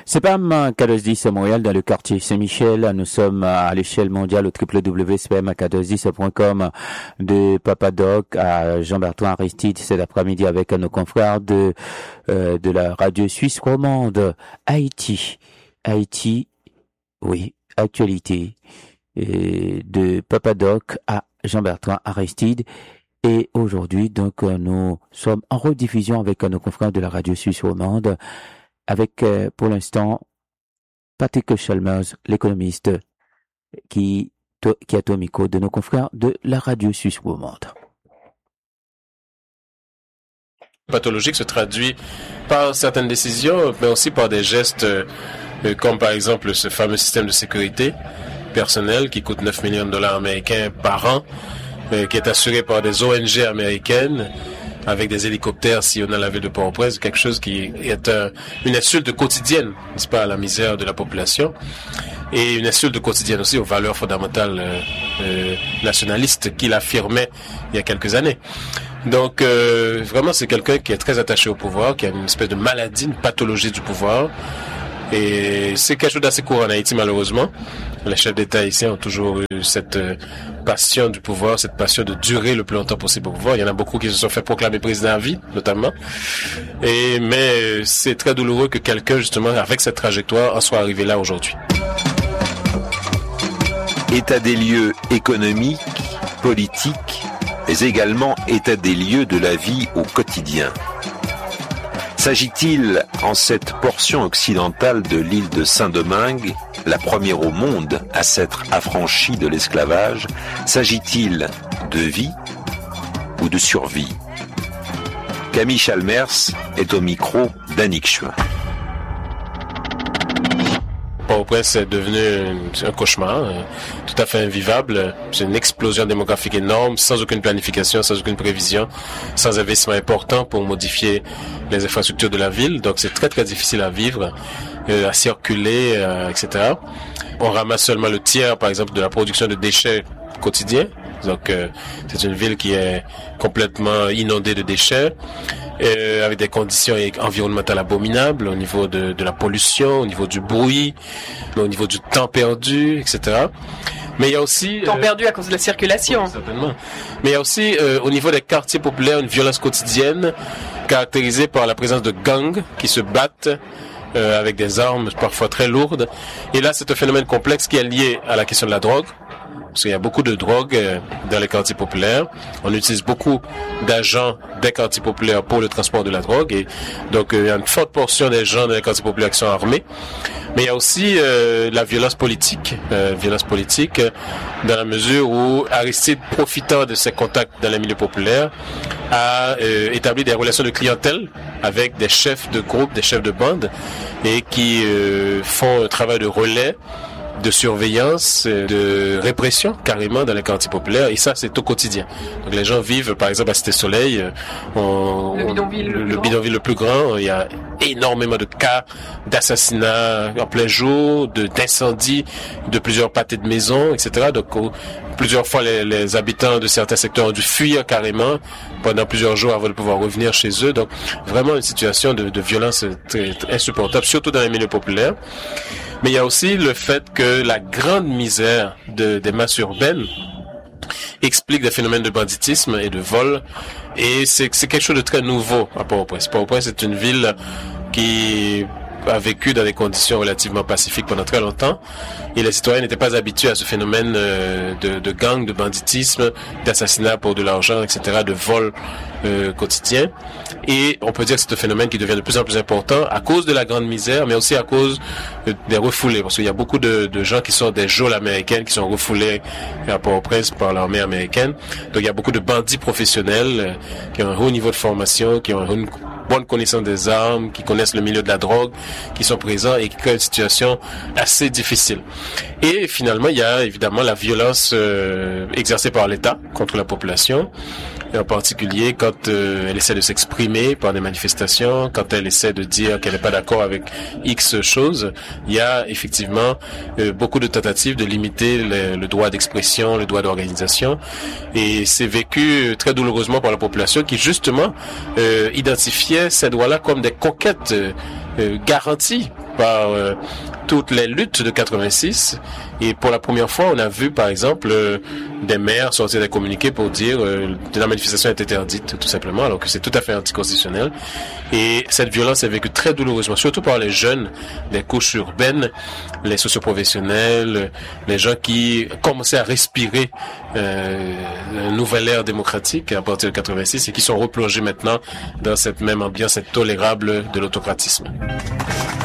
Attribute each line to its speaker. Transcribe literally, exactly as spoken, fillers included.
Speaker 1: C'est P A M quatorze dix à Montréal, dans le quartier Saint-Michel. Nous sommes à l'échelle mondiale au w w w point c p m quatorze dix point com de Papa Doc à Jean-Bertrand Aristide cet après-midi avec nos confrères de euh, de la radio suisse romande. Haïti, Haïti, oui, actualité et de Papa Doc à Jean-Bertrand Aristide. Et aujourd'hui, donc, nous sommes en rediffusion avec nos confrères de la radio suisse romande. Avec, euh, pour l'instant, Patrick Chalmers, l'économiste, qui, to, qui est au micro de nos confrères de la radio suisse romande.
Speaker 2: Pathologique se traduit par certaines décisions, mais aussi par des gestes, euh, comme par exemple ce fameux système de sécurité personnelle qui coûte neuf millions de dollars américains par an, euh, qui est assuré par des O N G américaines, avec des hélicoptères sillonnant la ville de Port-au-Prince, quelque chose qui est un, une insulte quotidienne, n'est-ce pas, à la misère de la population, et une insulte quotidienne aussi aux valeurs fondamentales euh, euh, nationalistes qu'il affirmait il y a quelques années. Donc, euh, vraiment, c'est quelqu'un qui est très attaché au pouvoir, qui a une espèce de maladie, une pathologie du pouvoir, et c'est quelque chose d'assez courant en Haïti, malheureusement. Les chefs d'État haïtiens ont toujours eu cette euh, passion du pouvoir, cette passion de durer le plus longtemps possible au pouvoir. Il y en a beaucoup qui se sont fait proclamer président à vie, notamment. Et mais c'est très douloureux que quelqu'un, justement, avec cette trajectoire, en soit arrivé là aujourd'hui.
Speaker 3: État des lieux économiques, politiques, mais également état des lieux de la vie au quotidien. S'agit-il, en cette portion occidentale de l'île de Saint-Domingue, la première au monde à s'être affranchie de l'esclavage, s'agit-il de vie ou de survie? Camille Chalmers est au micro d'Annick Chouin.
Speaker 2: Port-au-Prince est devenu un cauchemar, euh, tout à fait invivable. C'est une explosion démographique énorme, sans aucune planification, sans aucune prévision, sans investissement important pour modifier les infrastructures de la ville. Donc c'est très très difficile à vivre, euh, à circuler, euh, et cetera. On ramasse seulement le tiers, par exemple, de la production de déchets quotidiens. Donc euh, c'est une ville qui est complètement inondée de déchets. Euh, avec des conditions environnementales abominables au niveau de, de la pollution, au niveau du bruit, au niveau du temps perdu, et cetera. Mais il y a aussi...
Speaker 4: Temps
Speaker 2: euh,
Speaker 4: perdu à cause de la circulation.
Speaker 2: Oui, certainement. Mais il y a aussi, euh, au niveau des quartiers populaires, une violence quotidienne caractérisée par la présence de gangs qui se battent euh, avec des armes parfois très lourdes. Et là, c'est un phénomène complexe qui est lié à la question de la drogue. Parce qu'il y a beaucoup de drogue euh, dans les quartiers populaires. On utilise beaucoup d'agents des quartiers populaires pour le transport de la drogue. Et donc, euh, il y a une forte portion des gens dans les quartiers populaires qui sont armés. Mais il y a aussi euh, la violence politique. Euh, violence politique euh, dans la mesure où Aristide, profitant de ses contacts dans les milieux populaires, a euh, établi des relations de clientèle avec des chefs de groupe, des chefs de bande, et qui euh, font un travail de relais, de surveillance, de répression carrément dans les quartiers populaires, et ça c'est au quotidien. Donc les gens vivent par exemple à Cité Soleil, on,
Speaker 4: le bidonville le,
Speaker 2: le, le bidonville le plus grand, il y a énormément de cas d'assassinats en plein jour, de d'incendies de plusieurs pâtés de maisons, et cetera. Donc plusieurs fois les, les habitants de certains secteurs ont dû fuir carrément pendant plusieurs jours avant de pouvoir revenir chez eux. Donc vraiment une situation de, de violence très, très insupportable, surtout dans les milieux populaires. Mais il y a aussi le fait que la grande misère de, des masses urbaines explique des phénomènes de banditisme et de vol. Et c'est, c'est quelque chose de très nouveau à Port-au-Prince. Port-au-Prince est une ville qui a vécu dans des conditions relativement pacifiques pendant très longtemps. Et les citoyens n'étaient pas habitués à ce phénomène euh, de, de gang, de banditisme, d'assassinat pour de l'argent, et cetera, de vol euh, quotidien. Et on peut dire que c'est un phénomène qui devient de plus en plus important à cause de la grande misère, mais aussi à cause euh, des refoulés. Parce qu'il y a beaucoup de, de gens qui sont des geôles américaines, qui sont refoulés à Port-au-Prince par l'armée américaine. Donc il y a beaucoup de bandits professionnels euh, qui ont un haut niveau de formation, qui ont une bonne connaissance des armes, qui connaissent le milieu de la drogue, qui sont présents et qui créent une situation assez difficile. Et finalement, il y a évidemment la violence euh, exercée par l'État contre la population, et en particulier quand euh, elle essaie de s'exprimer par des manifestations, quand elle essaie de dire qu'elle n'est pas d'accord avec X choses. Il y a effectivement euh, beaucoup de tentatives de limiter le, le droit d'expression, le droit d'organisation, et c'est vécu très douloureusement par la population qui justement euh, identifiait ces droits-là comme des conquêtes euh, euh, garanties par euh, toutes les luttes de quatre-vingt-six. Et pour la première fois, on a vu, par exemple, euh, des maires sortir des communiqués pour dire euh, que la manifestation est interdite, tout simplement, alors que c'est tout à fait anticonstitutionnel. Et cette violence est vécue très douloureusement, surtout par les jeunes, les couches urbaines, les socioprofessionnels, les gens qui commençaient à respirer euh, une nouvelle ère démocratique à partir de quatre-vingt-six et qui sont replongés maintenant dans cette même ambiance intolérable de l'autocratisme.